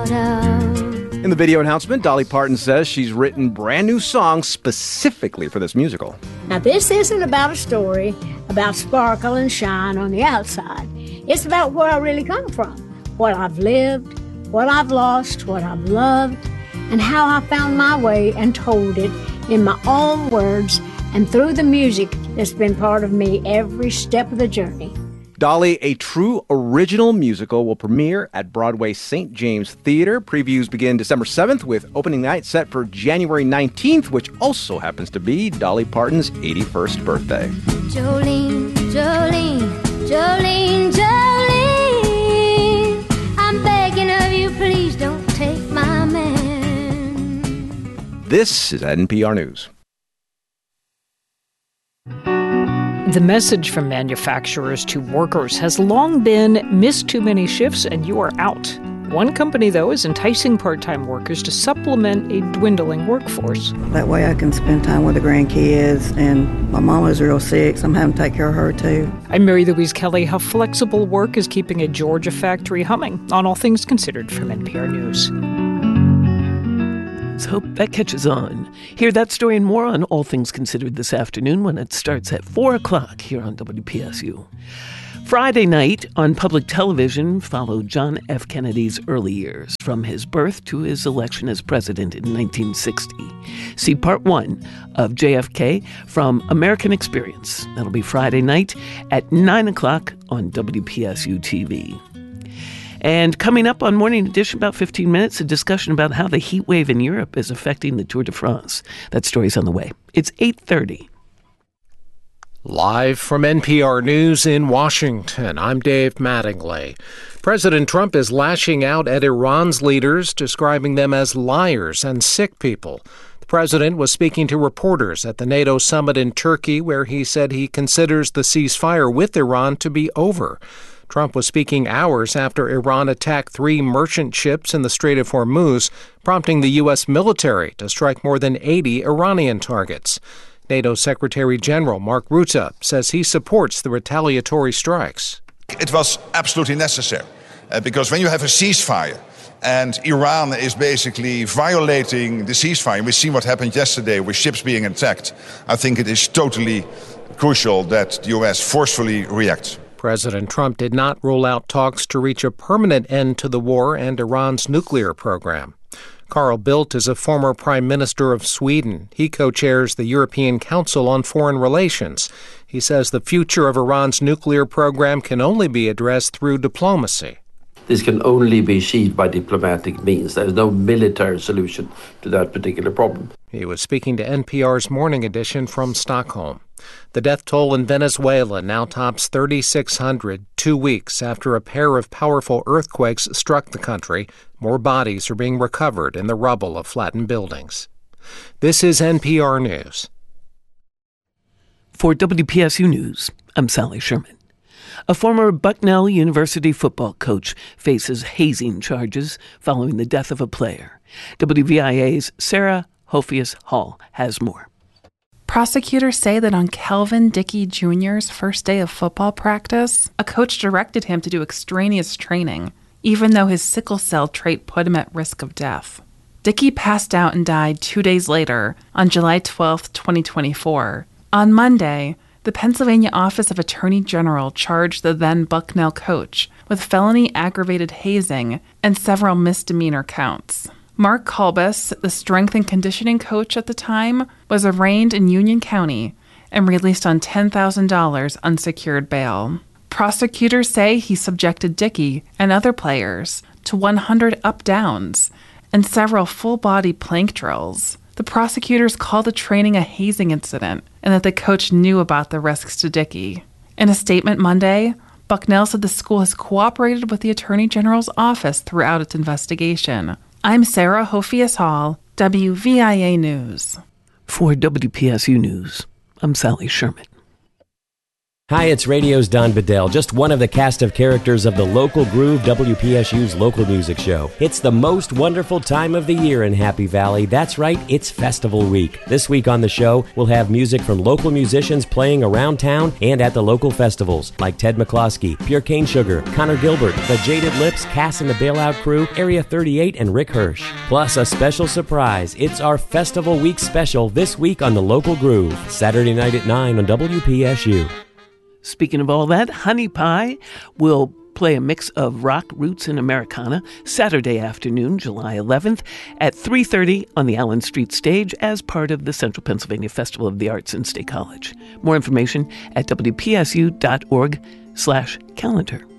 thought of. In the video announcement, Dolly Parton says she's written brand new songs specifically for this musical. Now, this isn't about a story about sparkle and shine on the outside. It's about where I really come from, what I've lived, what I've lost, what I've loved, and how I found my way and told it in my own words and through the music that's been part of me every step of the journey. Dolly, a true original musical, will premiere at Broadway St. James Theater. Previews begin December 7th with opening night set for January 19th, which also happens to be Dolly Parton's 81st birthday. Jolene, Jolene, Jolene, Jolene, I'm begging of you, please don't take my man. This is NPR News. The message from manufacturers to workers has long been, miss too many shifts and you are out. One company, though, is enticing part-time workers to supplement a dwindling workforce. That way I can spend time with the grandkids, and my mama's real sick, so I'm having to take care of her, too. I'm Mary Louise Kelly. How flexible work is keeping a Georgia factory humming on All Things Considered from NPR News. Let's hope that catches on. Hear that story and more on All Things Considered this afternoon when it starts at 4 o'clock here on WPSU. Friday night on public television followed John F. Kennedy's early years, from his birth to his election as president in 1960. See part 1 of JFK from American Experience. That'll be Friday night at 9 o'clock on WPSU TV. And coming up on Morning Edition, about 15 minutes, a discussion about how the heat wave in Europe is affecting the Tour de France. That story's on the way. It's 8:30. Live from NPR News in Washington, I'm Dave Mattingly. President Trump is lashing out at Iran's leaders, describing them as liars and sick people. The president was speaking to reporters at the NATO summit in Turkey, where he said he considers the ceasefire with Iran to be over. Trump was speaking hours after Iran attacked 3 merchant ships in the Strait of Hormuz, prompting the U.S. military to strike more than 80 Iranian targets. NATO Secretary General Mark Rutte says he supports the retaliatory strikes. It was absolutely necessary because when you have a ceasefire and Iran is basically violating the ceasefire, we've seen what happened yesterday with ships being attacked, I think it is totally crucial that the U.S. forcefully reacts. President Trump did not rule out talks to reach a permanent end to the war and Iran's nuclear program. Carl Bildt is a former Prime Minister of Sweden. He co-chairs the European Council on Foreign Relations. He says the future of Iran's nuclear program can only be addressed through diplomacy. This can only be achieved by diplomatic means. There is no military solution to that particular problem. He was speaking to NPR's Morning Edition from Stockholm. The death toll in Venezuela now tops 3,600, 2 weeks after a pair of powerful earthquakes struck the country. More bodies are being recovered in the rubble of flattened buildings. This is NPR News. For WPSU News, I'm Sally Sherman. A former Bucknell University football coach faces hazing charges following the death of a player. WVIA's Sarah Hofius Hall has more. Prosecutors say that on Kelvin Dickey Jr.'s first day of football practice, a coach directed him to do extraneous training, even though his sickle cell trait put him at risk of death. Dickey passed out and died 2 days later, on July 12, 2024. On Monday, the Pennsylvania Office of Attorney General charged the then Bucknell coach with felony aggravated hazing and several misdemeanor counts. Mark Kolbus, the strength and conditioning coach at the time, was arraigned in Union County and released on $10,000 unsecured bail. Prosecutors say he subjected Dickey and other players to 100 up-downs and several full-body plank drills. The prosecutors called the training a hazing incident and that the coach knew about the risks to Dickey. In a statement Monday, Bucknell said the school has cooperated with the Attorney General's office throughout its investigation. I'm Sarah Hofius Hall, WVIA News. For WPSU News, I'm Sally Sherman. Hi, it's Radio's Don Bedell, just one of the cast of characters of the Local Groove, WPSU's local music show. It's the most wonderful time of the year in Happy Valley. That's right, it's Festival Week. This week on the show, we'll have music from local musicians playing around town and at the local festivals, like Ted McCloskey, Pure Cane Sugar, Connor Gilbert, The Jaded Lips, Cass and the Bailout Crew, Area 38, and Rick Hirsch. Plus, a special surprise. It's our Festival Week special this week on the Local Groove, Saturday night at 9 on WPSU. Speaking of all that, Honey Pie will play a mix of rock, roots, and Americana Saturday afternoon, July 11th at 3:30 on the Allen Street stage as part of the Central Pennsylvania Festival of the Arts in State College. More information at wpsu.org/calendar.